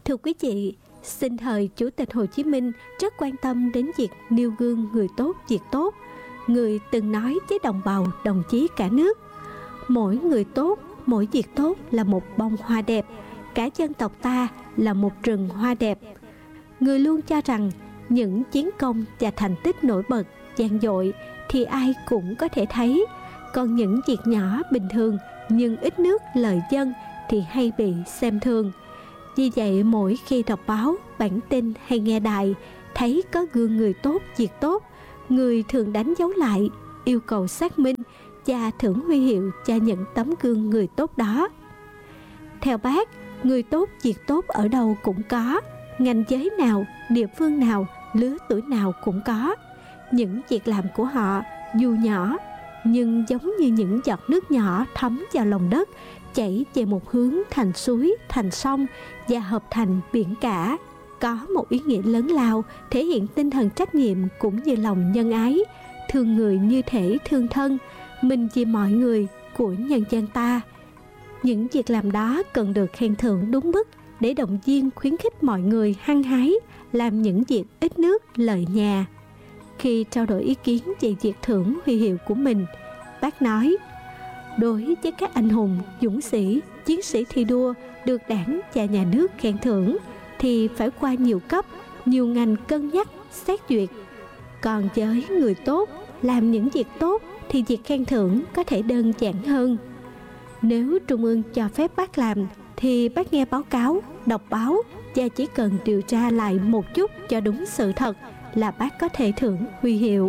Thưa quý vị, sinh thời Chủ tịch Hồ Chí Minh rất quan tâm đến việc nêu gương người tốt việc tốt. Người từng nói với đồng bào đồng chí cả nước: mỗi người tốt, mỗi việc tốt là một bông hoa đẹp, cả dân tộc ta là một rừng hoa đẹp. Người luôn cho rằng những chiến công và thành tích nổi bật, vang dội thì ai cũng có thể thấy, còn những việc nhỏ bình thường nhưng ít nước lợi dân thì hay bị xem thường. Vì vậy mỗi khi đọc báo, bản tin hay nghe đài, thấy có gương người tốt việc tốt, người thường đánh dấu lại, yêu cầu xác minh và thưởng huy hiệu cho những tấm gương người tốt đó. Theo bác, người tốt việc tốt ở đâu cũng có, ngành giới nào, địa phương nào, lứa tuổi nào cũng có. Những việc làm của họ dù nhỏ nhưng giống như những giọt nước nhỏ thấm vào lòng đất, chảy về một hướng thành suối, thành sông và hợp thành biển cả, có một ý nghĩa lớn lao, thể hiện tinh thần trách nhiệm cũng như lòng nhân ái, thương người như thể thương thân, mình vì mọi người của nhân dân ta. Những việc làm đó cần được khen thưởng đúng mức để động viên khuyến khích mọi người hăng hái làm những việc ít nước lợi nhà. Khi trao đổi ý kiến về việc thưởng huy hiệu của mình, bác nói: đối với các anh hùng, dũng sĩ, chiến sĩ thi đua được Đảng và Nhà nước khen thưởng thì phải qua nhiều cấp, nhiều ngành cân nhắc, xét duyệt. Còn với người tốt, làm những việc tốt thì việc khen thưởng có thể đơn giản hơn. Nếu Trung ương cho phép bác làm thì bác nghe báo cáo, đọc báo và chỉ cần điều tra lại một chút cho đúng sự thật là bác có thể thưởng huy hiệu.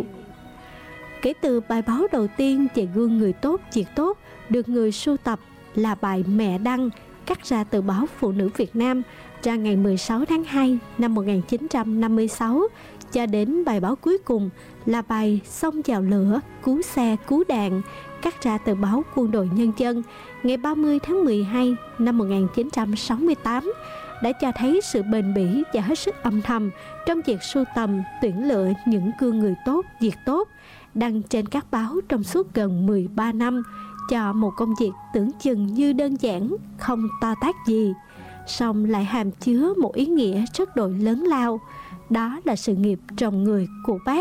Kể từ bài báo đầu tiên về gương người tốt việc tốt được người sưu tập là bài Mẹ Đăng, cắt ra từ báo Phụ nữ Việt Nam ra ngày 16 tháng 2 năm 1956, cho đến bài báo cuối cùng là bài Xông vào lửa, cứu xe, cứu đạn, cắt ra từ báo Quân đội Nhân dân ngày 30 tháng 12 năm 1968, đã cho thấy sự bền bỉ và hết sức âm thầm trong việc sưu tầm, tuyển lựa những gương người tốt, việc tốt, đăng trên các báo trong suốt gần 13 năm, cho một công việc tưởng chừng như đơn giản, không to tát gì, song lại hàm chứa một ý nghĩa rất đội lớn lao, đó là sự nghiệp trồng người của bác.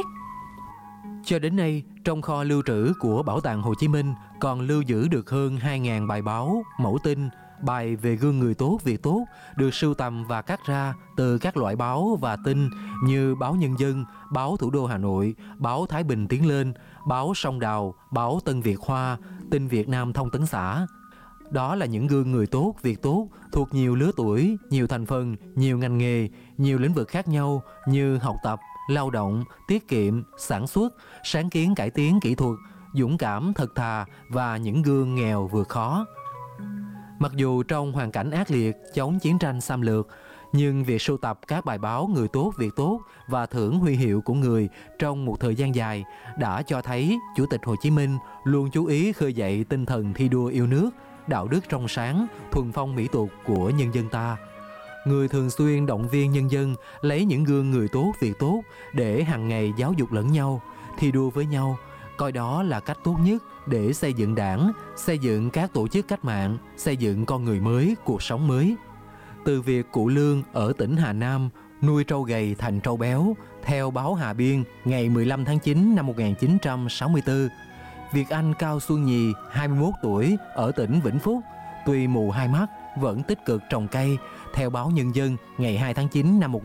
Cho đến nay, trong kho lưu trữ của Bảo tàng Hồ Chí Minh còn lưu giữ được hơn 2.000 bài báo, mẫu tin, bài về gương người tốt, việc tốt được sưu tầm và cắt ra từ các loại báo và tin như báo Nhân dân, báo Thủ đô Hà Nội, báo Thái Bình Tiến Lên, báo Sông Đào, báo Tân Việt Hoa, tin Việt Nam Thông tấn xã. Đó là những gương người tốt, việc tốt thuộc nhiều lứa tuổi, nhiều thành phần, nhiều ngành nghề, nhiều lĩnh vực khác nhau như học tập, lao động, tiết kiệm, sản xuất, sáng kiến cải tiến kỹ thuật, dũng cảm, thật thà và những gương nghèo vượt khó. Mặc dù trong hoàn cảnh ác liệt chống chiến tranh xâm lược, nhưng việc sưu tập các bài báo người tốt, việc tốt và thưởng huy hiệu của người trong một thời gian dài đã cho thấy Chủ tịch Hồ Chí Minh luôn chú ý khơi dậy tinh thần thi đua yêu nước, đạo đức trong sáng, thuần phong mỹ tục của nhân dân ta. Người thường xuyên động viên nhân dân lấy những gương người tốt, việc tốt để hàng ngày giáo dục lẫn nhau, thi đua với nhau, coi đó là cách tốt nhất để xây dựng Đảng, xây dựng các tổ chức cách mạng, xây dựng con người mới, cuộc sống mới. Từ việc cụ Lương ở tỉnh Hà Nam nuôi trâu gầy thành trâu béo theo báo Hà Biên ngày 15 tháng 9 năm 1964, việc anh Cao Xuân Nhì, 21 tuổi, ở tỉnh Vĩnh Phúc, tuy mù hai mắt vẫn tích cực trồng cây theo báo Nhân dân ngày 2 tháng 9 năm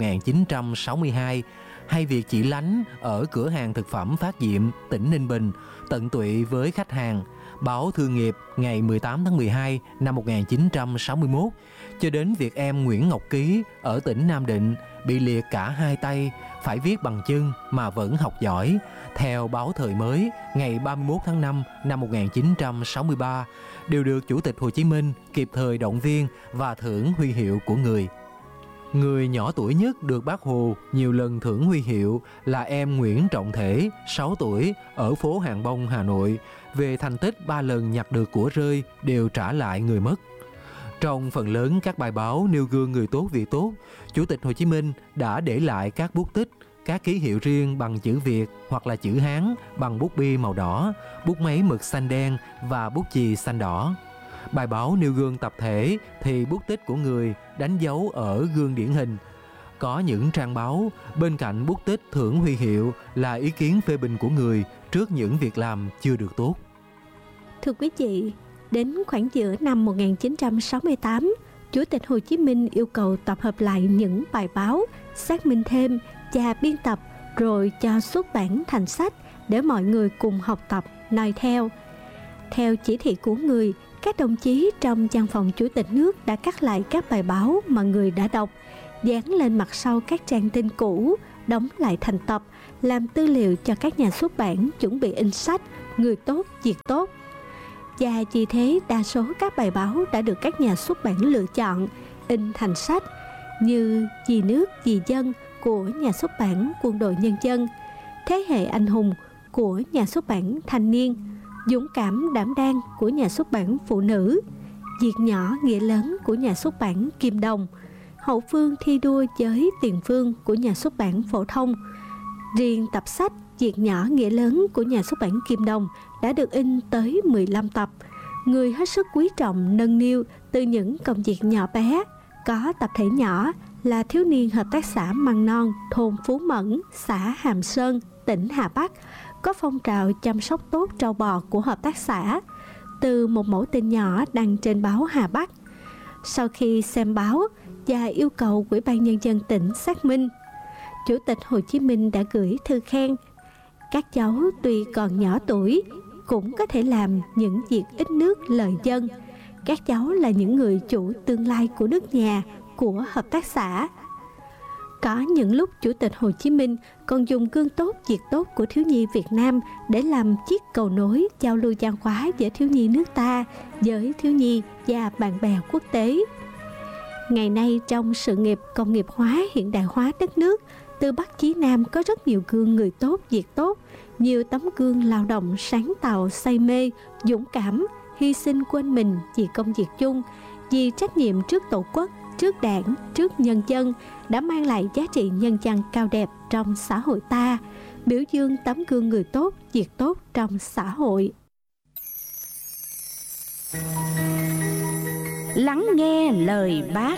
1962, hay việc chị Lánh ở cửa hàng thực phẩm Phát Diệm, tỉnh Ninh Bình, tận tụy với khách hàng, báo Thương nghiệp ngày 18 tháng 12 năm 1961, cho đến việc em Nguyễn Ngọc Ký ở tỉnh Nam Định bị liệt cả hai tay, phải viết bằng chân mà vẫn học giỏi, theo báo Thời Mới ngày 31 tháng 5 năm 1963, đều được Chủ tịch Hồ Chí Minh kịp thời động viên và thưởng huy hiệu của người. Người nhỏ tuổi nhất được Bác Hồ nhiều lần thưởng huy hiệu là em Nguyễn Trọng Thể, 6 tuổi, ở phố Hàng Bông, Hà Nội, về thành tích 3 lần nhặt được của rơi đều trả lại người mất. Trong phần lớn các bài báo nêu gương người tốt việc tốt, Chủ tịch Hồ Chí Minh đã để lại các bút tích, các ký hiệu riêng bằng chữ Việt hoặc là chữ Hán bằng bút bi màu đỏ, bút máy mực xanh đen và bút chì xanh đỏ. Bài báo nêu gương tập thể thì bút tích của người đánh dấu ở gương điển hình. Có những trang báo bên cạnh bút tích thưởng huy hiệu là ý kiến phê bình của người trước những việc làm chưa được tốt. Thưa quý vị, đến khoảng giữa năm 1968, Chủ tịch Hồ Chí Minh yêu cầu tập hợp lại những bài báo, xác minh thêm và biên tập rồi cho xuất bản thành sách để mọi người cùng học tập, noi theo. Theo chỉ thị của người, các đồng chí trong văn phòng Chủ tịch nước đã cắt lại các bài báo mà người đã đọc, dán lên mặt sau các trang tin cũ, đóng lại thành tập, làm tư liệu cho các nhà xuất bản chuẩn bị in sách Người tốt, việc tốt. Và vì thế đa số các bài báo đã được các nhà xuất bản lựa chọn, in thành sách như Vì nước, vì dân của nhà xuất bản Quân đội Nhân dân, Thế hệ anh hùng của nhà xuất bản Thanh niên, Dũng cảm đảm đang của nhà xuất bản Phụ nữ, Việc nhỏ nghĩa lớn của nhà xuất bản Kim Đồng, Hậu phương thi đua với tiền phương của nhà xuất bản Phổ thông. Riêng tập sách Việc nhỏ nghĩa lớn của nhà xuất bản Kim Đồng đã được in tới 15 tập. Người hết sức quý trọng nâng niu từ những công việc nhỏ bé. Có tập thể nhỏ là thiếu niên hợp tác xã Măng Non, thôn Phú Mẫn, xã Hàm Sơn, tỉnh Hà Bắc, có phong trào chăm sóc tốt trâu bò của hợp tác xã, từ một mẫu tin nhỏ đăng trên báo Hà Bắc. Sau khi xem báo và yêu cầu Ủy ban Nhân dân tỉnh xác minh, Chủ tịch Hồ Chí Minh đã gửi thư khen. Các cháu tuy còn nhỏ tuổi, cũng có thể làm những việc ít nước lợi dân. Các cháu là những người chủ tương lai của nước nhà, của hợp tác xã. Có những lúc Chủ tịch Hồ Chí Minh còn dùng gương tốt, việc tốt của thiếu nhi Việt Nam để làm chiếc cầu nối giao lưu văn hóa giữa thiếu nhi nước ta với thiếu nhi và bạn bè quốc tế. Ngày nay trong sự nghiệp công nghiệp hóa, hiện đại hóa đất nước, từ Bắc chí Nam có rất nhiều gương người tốt, việc tốt, nhiều tấm gương lao động, sáng tạo, say mê, dũng cảm, hy sinh quên mình vì công việc chung, vì trách nhiệm trước Tổ quốc, trước Đảng, trước nhân dân, đã mang lại giá trị nhân văn cao đẹp trong xã hội ta, biểu dương tấm gương người tốt, việc tốt trong xã hội. Lắng nghe lời Bác.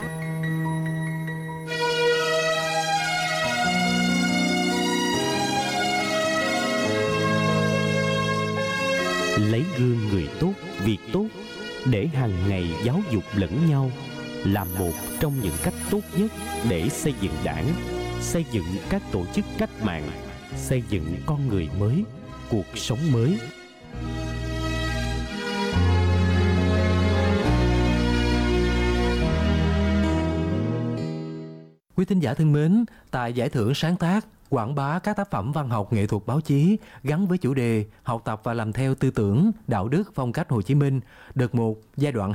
Lấy gương người tốt, việc tốt để hàng ngày giáo dục lẫn nhau là một trong những cách tốt nhất để xây dựng Đảng, xây dựng các tổ chức cách mạng, xây dựng con người mới, cuộc sống mới. Quý thính giả thân mến, tại giải thưởng sáng tác, quảng bá các tác phẩm văn học nghệ thuật báo chí gắn với chủ đề học tập và làm theo tư tưởng, đạo đức, phong cách Hồ Chí Minh, đợt 1, giai đoạn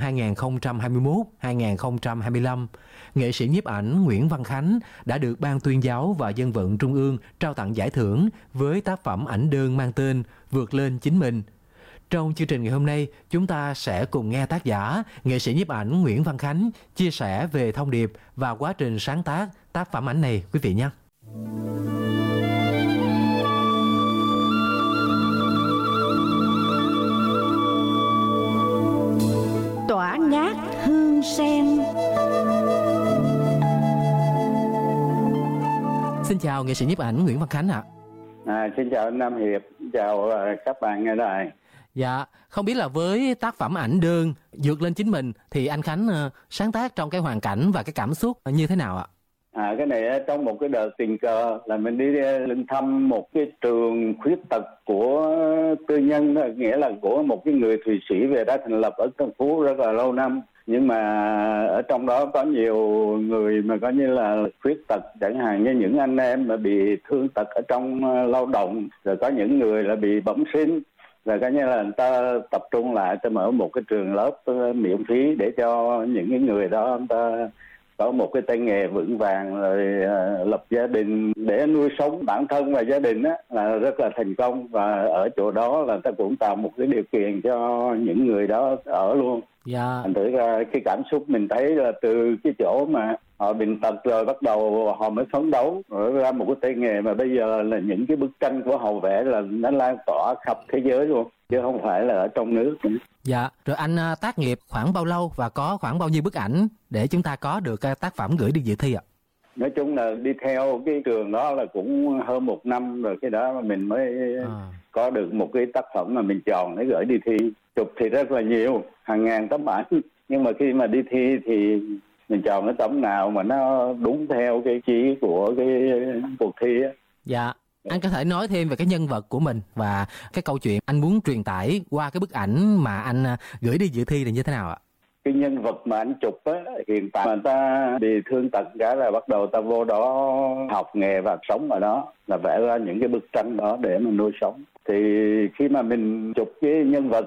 2021-2025, nghệ sĩ nhiếp ảnh Nguyễn Văn Khánh đã được Ban Tuyên giáo và Dân vận Trung ương trao tặng giải thưởng với tác phẩm ảnh đơn mang tên Vượt lên chính mình. Trong chương trình ngày hôm nay, chúng ta sẽ cùng nghe tác giả, nghệ sĩ nhiếp ảnh Nguyễn Văn Khánh chia sẻ về thông điệp và quá trình sáng tác tác phẩm ảnh này, quý vị nhé. Tỏa ngát hương sen. Xin chào nghệ sĩ nhiếp ảnh Nguyễn Văn Khánh ạ. Xin chào anh Nam Hiệp, chào các bạn nghe đài. Dạ, không biết là với tác phẩm ảnh đơn Vượt lên chính mình thì anh Khánh sáng tác trong cái hoàn cảnh và cái cảm xúc như thế nào ạ? Cái này trong một cái đợt tình cờ là mình đi lên thăm một cái trường khuyết tật của tư nhân, nghĩa là của một cái người Thụy Sĩ về đã thành lập ở Tân Phú rất là lâu năm. Nhưng mà ở trong đó có nhiều người mà coi như là khuyết tật, chẳng hạn như những anh em mà bị thương tật ở trong lao động, rồi có những người là bị bẩm sinh. Rồi coi như là người ta tập trung lại, ta mở một cái trường lớp miễn phí để cho những cái người đó người ta có một cái tay nghề vững vàng, rồi lập gia đình để nuôi sống bản thân và gia đình á, là rất là thành công. Và ở chỗ đó là ta cũng tạo một cái điều kiện cho những người đó ở luôn. Dạ. Thành thử ra cái cảm xúc mình thấy là từ cái chỗ mà họ bệnh tật rồi bắt đầu họ mới phấn đấu rồi ra một cái tay nghề mà bây giờ là những cái bức tranh của họ vẽ là nó lan tỏa khắp thế giới luôn, chứ không phải là ở trong nước. Dạ, rồi anh tác nghiệp khoảng bao lâu và có khoảng bao nhiêu bức ảnh để chúng ta có được tác phẩm gửi đi dự thi ạ? Nói chung là đi theo cái trường đó là cũng hơn 1 năm rồi, cái đó mà mình mới có được một cái tác phẩm mà mình chọn để gửi đi thi. Chụp thì rất là nhiều, hàng ngàn tấm ảnh, nhưng mà khi mà đi thi thì mình chọn cái tấm nào mà nó đúng theo cái chí của cái cuộc thi á. Dạ, anh có thể nói thêm về cái nhân vật của mình và cái câu chuyện anh muốn truyền tải qua cái bức ảnh mà anh gửi đi dự thi là như thế nào ạ? Cái nhân vật mà anh chụp á, hiện tại người ta bị thương tật cả là bắt đầu ta vô đó học nghề và sống ở đó, là vẽ ra những cái bức tranh đó để mà nuôi sống. Thì khi mà mình chụp cái nhân vật